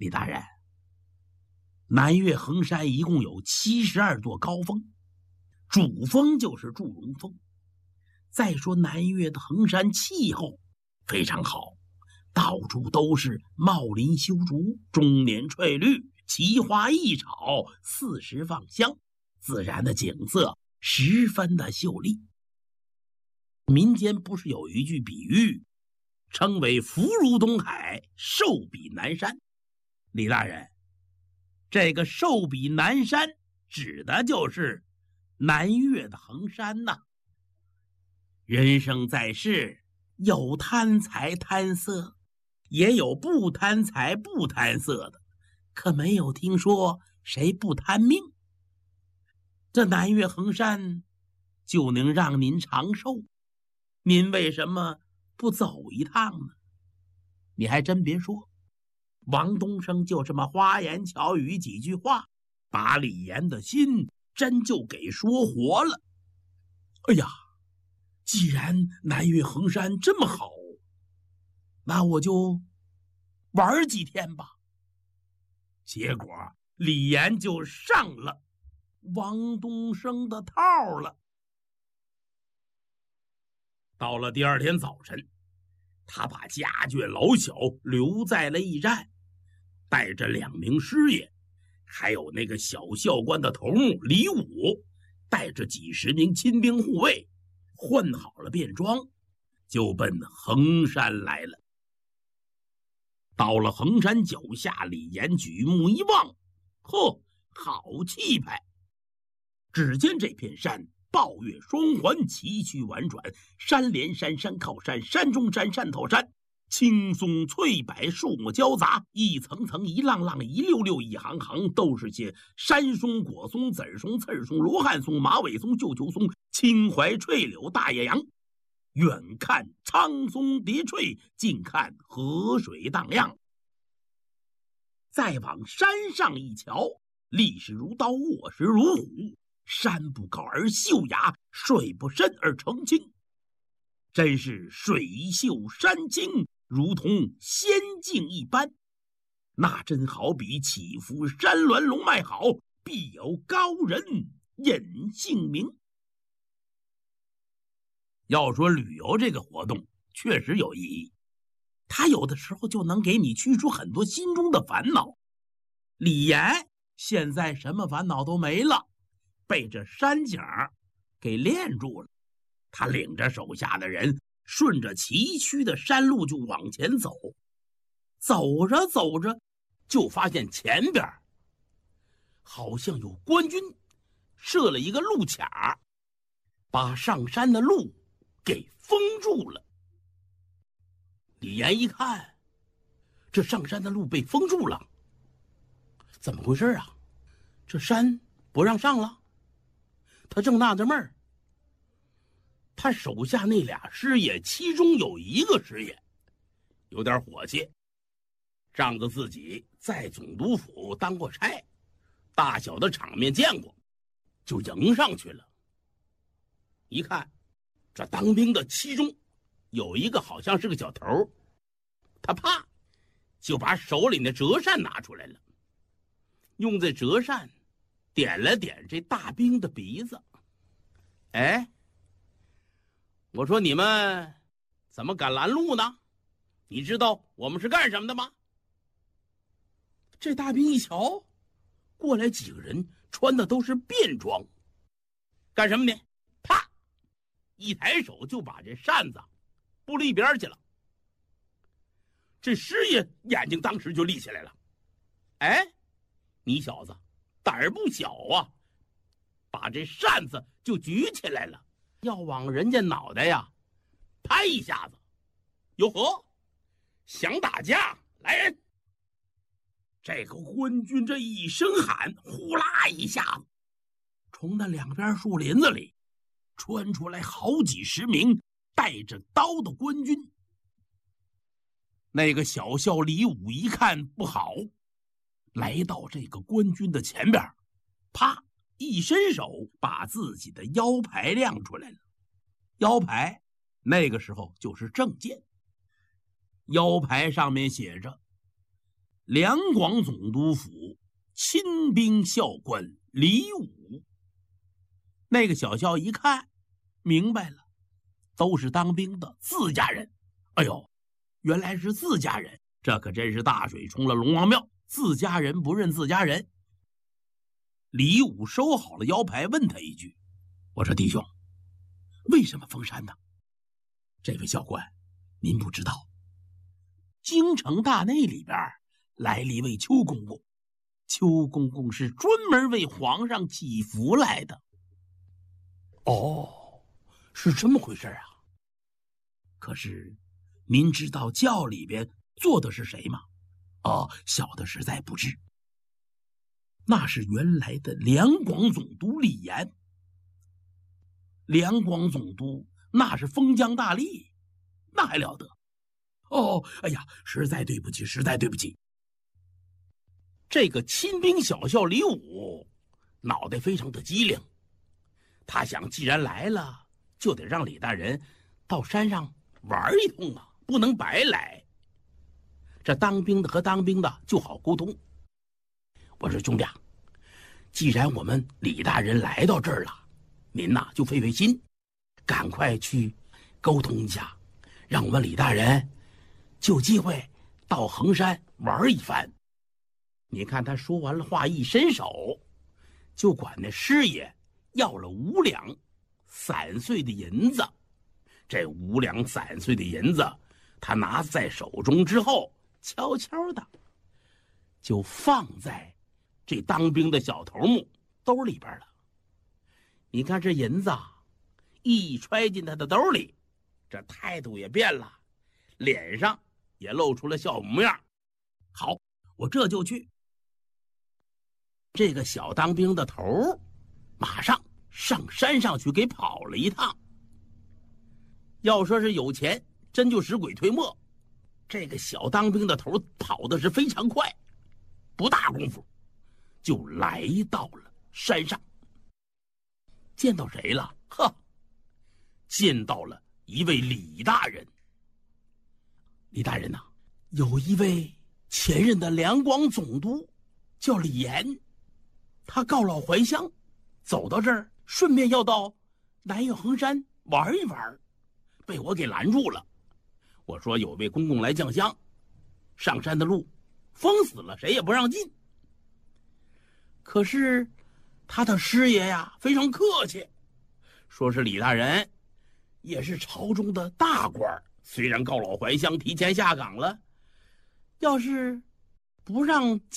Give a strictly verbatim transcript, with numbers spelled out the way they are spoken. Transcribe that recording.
李大人，南岳衡山一共有七十二座高峰，主峰就是祝融峰。再说南岳的衡山气候非常好，到处都是茂林修竹，终年翠绿，奇花异草，四时放香，自然的景色十分的秀丽。民间不是有一句比喻，称为福如东海，寿比南山。李大人，这个寿比南山指的就是南岳的衡山呐。人生在世，有贪财贪色，也有不贪财不贪色的，可没有听说谁不贪命。这南岳衡山就能让您长寿，您为什么不走一趟呢？你还真别说，王东升就这么花言巧语几句话，把李岩的心真就给说活了。哎呀，既然南岳衡山这么好，那我就玩几天吧。结果李岩就上了王东升的套了。到了第二天早晨，他把家眷老小留在了驿站，带着两名师爷，还有那个小校官的头目李武，带着几十名亲兵护卫，换好了便装，就奔衡山来了。到了衡山脚下，李岩举目一望，呵，好气派！只见这片山抱月双环，崎岖婉转，山连山，山靠山，山中山，山头山，青松翠柏，树木交杂，一层层，一浪浪，一溜溜，一行行，都是些山松、果松、籽儿松、刺儿松、罗汉松、马尾松、绣球松、青槐、翠柳、大叶杨。远看苍松叠翠，近看河水荡漾。再往山上一瞧，立势如刀，卧实如虎，山不高而秀雅，水不深而澄清，真是水秀山清，如同仙境一般。那真好比起伏山峦，龙脉好，必有高人引姓名。要说旅游这个活动确实有意义，它有的时候就能给你驱除很多心中的烦恼。李岩现在什么烦恼都没了，被这山景给练住了。他领着手下的人顺着崎岖的山路就往前走，走着走着就发现前边好像有官军设了一个路卡，把上山的路给封住了。李岩一看，这上山的路被封住了，怎么回事啊？这山不让上了。他正纳着闷儿，他手下那俩师爷，其中有一个师爷有点火气，仗着自己在总督府当过差，大小的场面见过，就迎上去了。一看这当兵的其中有一个好像是个小头，他啪就把手里的折扇拿出来了，用这折扇点了点这大兵的鼻子。哎，我说你们怎么敢拦路呢？你知道我们是干什么的吗？这大兵一瞧，过来几个人穿的都是便装，干什么呢？啪一抬手就把这扇子拨了一边去了。这师爷眼睛当时就立起来了，哎，你小子胆儿不小啊，把这扇子就举起来了，要往人家脑袋呀拍一下子。哟呵，想打架？来人！这个官军这一声喊，呼啦一下子，从那两边树林子里窜出来好几十名带着刀的官军。那个小校李武一看不好，来到这个官军的前边，啪一伸手把自己的腰牌亮出来了。腰牌那个时候就是证件，腰牌上面写着两广总督府亲兵校官李武。那个小校一看明白了，都是当兵的自家人。哎呦，原来是自家人，这可真是大水冲了龙王庙，自家人不认自家人。李武收好了腰牌，问他一句：我说弟兄，为什么封山呢？这位校官，您不知道，京城大内里边来了一位邱公公，邱公公是专门为皇上祈福来的。哦，是这么回事啊。可是您知道轿里边坐的是谁吗？哦，小的实在不知。那是原来的两广总督李严。两广总督那是封疆大吏，那还了得。哦，哎呀，实在对不起，实在对不起。这个亲兵小校李武脑袋非常的机灵，他想既然来了，就得让李大人到山上玩一通啊，不能白来。这当兵的和当兵的就好沟通。我说兄弟啊，既然我们李大人来到这儿了，您呐就费费心，赶快去沟通一下，让我们李大人就机会到衡山玩一番。你看他说完了话，一伸手就管那师爷要了五两散碎的银子。这五两散碎的银子他拿在手中之后，悄悄的就放在这当兵的小头目兜里边了。你看这银子一揣进他的兜里，这态度也变了，脸上也露出了笑模样。好，我这就去。这个小当兵的头马上上山上去给跑了一趟。要说是有钱，真就使鬼推磨。这个小当兵的头跑的是非常快，不大功夫就来到了山上。见到谁了？呵，见到了一位李大人。李大人呐、啊，有一位前任的两广总督叫李严，他告老还乡，走到这儿，顺便要到南岳衡山玩一玩，被我给拦住了。我说有位公公来降香，上山的路封死了，谁也不让进。可是他的师爷呀非常客气，说是李大人也是朝中的大官，虽然告老还乡提前下岗了，要是不让